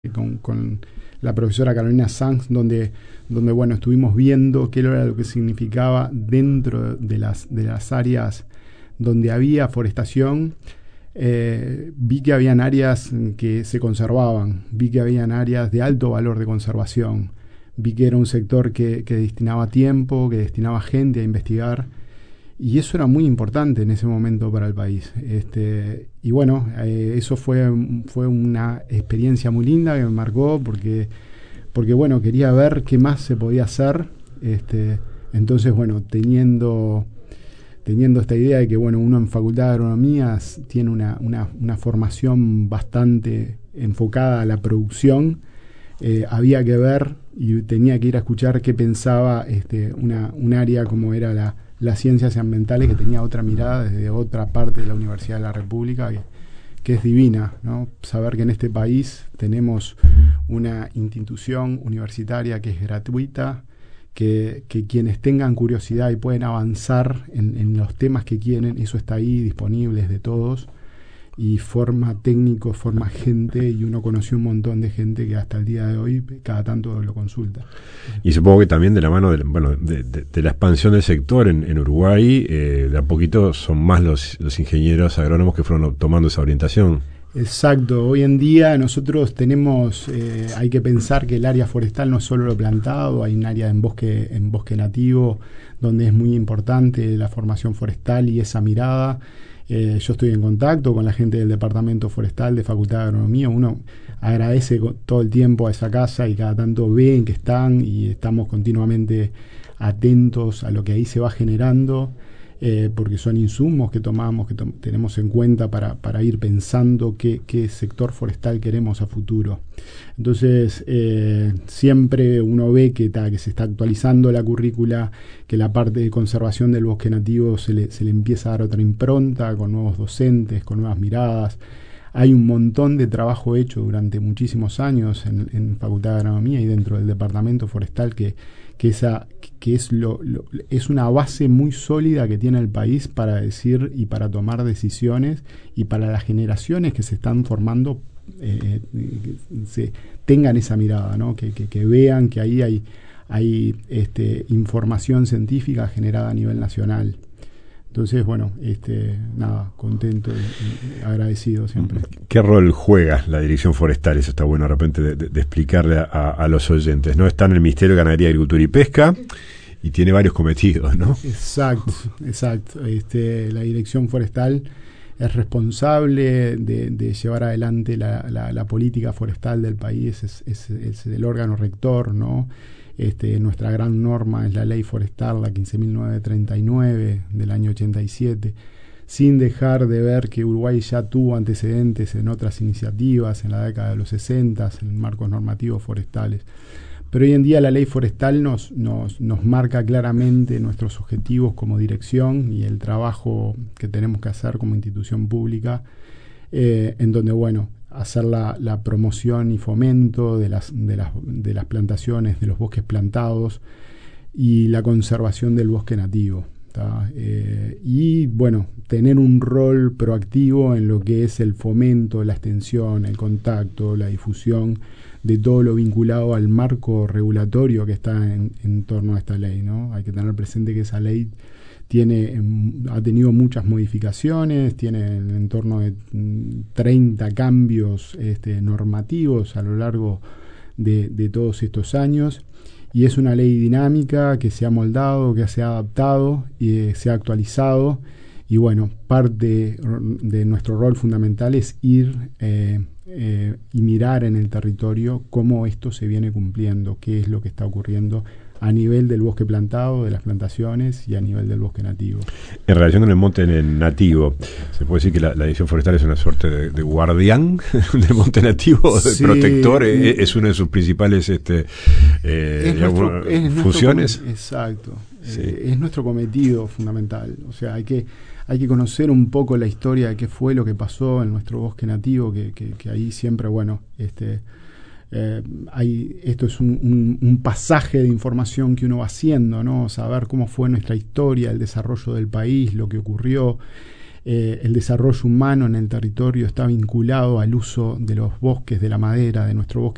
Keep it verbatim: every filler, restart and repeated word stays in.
Con, con la profesora Carolina Sanz, donde, donde bueno, estuvimos viendo qué era lo que significaba dentro de las, de las áreas donde había forestación. Eh, vi que habían áreas que se conservaban, vi que habían áreas de alto valor de conservación, vi que era un sector que, que destinaba tiempo, que destinaba gente a investigar. Y eso era muy importante en ese momento para el país. Este, y bueno, eh, eso fue, fue una experiencia muy linda que me marcó porque, porque bueno, quería ver qué más se podía hacer. Este, entonces, bueno, teniendo, teniendo esta idea de que bueno, uno en Facultad de Agronomía tiene una, una, una formación bastante enfocada a la producción, eh, había que ver y tenía que ir a escuchar qué pensaba este, una, un área como era la las ciencias ambientales, que tenía otra mirada desde otra parte de la Universidad de la República, que, que es divina, ¿no? Saber que en este país tenemos una institución universitaria que es gratuita, que, que quienes tengan curiosidad y pueden avanzar en, en los temas que quieren, eso está ahí disponible de todos, y forma técnicos, forma gente, y uno conoció un montón de gente que hasta el día de hoy cada tanto lo consulta. Y supongo que también de la mano de, bueno, de, de, de la expansión del sector en, en Uruguay, eh, de a poquito son más los, los ingenieros agrónomos que fueron tomando esa orientación. Exacto, hoy en día nosotros tenemos, eh, hay que pensar que el área forestal no es solo lo plantado, hay un área en bosque, en bosque nativo, donde es muy importante la formación forestal y esa mirada. Eh, yo estoy en contacto con la gente del Departamento Forestal de Facultad de Agronomía. Uno agradece todo el tiempo a esa casa y cada tanto ven que están y estamos continuamente atentos a lo que ahí se va generando, eh, porque son insumos que tomamos, que to- tenemos en cuenta para, para ir pensando qué, qué sector forestal queremos a futuro. Entonces, eh, siempre uno ve que, ta, que se está actualizando la currícula, que la parte de conservación del bosque nativo se le, se le empieza a dar otra impronta, con nuevos docentes, con nuevas miradas. Hay un montón de trabajo hecho durante muchísimos años en, en Facultad de Agronomía y dentro del Departamento Forestal que, que, esa, que es, lo, lo, es una base muy sólida que tiene el país para decir y para tomar decisiones, y para las generaciones que se están formando eh, que se tengan esa mirada, ¿no? que, que, que vean que ahí hay, hay este, información científica generada a nivel nacional. Entonces, bueno, este, nada, contento y, y agradecido siempre. ¿Qué rol juega la Dirección Forestal? Eso está bueno de repente de, de, de explicarle a, a, a los oyentes, ¿no? Está en el Ministerio de Ganadería, Agricultura y Pesca y tiene varios cometidos, ¿no? Exacto, exacto. Este, la Dirección Forestal es responsable de, de llevar adelante la, la, la política forestal del país, es, es, es el órgano rector, ¿no? Este, nuestra gran norma es la Ley Forestal, la quince mil novecientos treinta y nueve del año ochenta y siete, sin dejar de ver que Uruguay ya tuvo antecedentes en otras iniciativas en la década de los sesenta, en marcos normativos forestales. Pero hoy en día la Ley Forestal nos, nos, nos marca claramente nuestros objetivos como dirección y el trabajo que tenemos que hacer como institución pública, eh, en donde, bueno, hacer la, la promoción y fomento de las, de, las, de las plantaciones, de los bosques plantados y la conservación del bosque nativo. Eh, y bueno, tener un rol proactivo en lo que es el fomento, la extensión, el contacto, la difusión de todo lo vinculado al marco regulatorio que está en, en torno a esta ley, ¿no? Hay que tener presente que esa ley tiene, ha tenido muchas modificaciones, tiene en torno de treinta cambios este, normativos a lo largo de, de todos estos años, y es una ley dinámica que se ha moldado, que se ha adaptado y eh, se ha actualizado, y bueno, parte de nuestro rol fundamental es ir eh, eh, y mirar en el territorio cómo esto se viene cumpliendo, qué es lo que está ocurriendo a nivel del bosque plantado, de las plantaciones, y a nivel del bosque nativo. En relación con el monte nativo, ¿se puede decir que la, la Dirección Forestal es una suerte de, de guardián del monte nativo, sí, de protector? ¿Es, es una de sus principales este, eh, es digamos, nuestro, es funciones? Nuestro, exacto. Sí. Eh, es nuestro cometido fundamental. O sea, hay que, hay que conocer un poco la historia de qué fue lo que pasó en nuestro bosque nativo, que, que, que ahí siempre, bueno, este... Eh, hay, esto es un, un, un pasaje de información que uno va haciendo, ¿no? Saber cómo fue nuestra historia, el desarrollo del país, lo que ocurrió. Eh, el desarrollo humano en el territorio está vinculado al uso de los bosques, de la madera, de nuestro bosque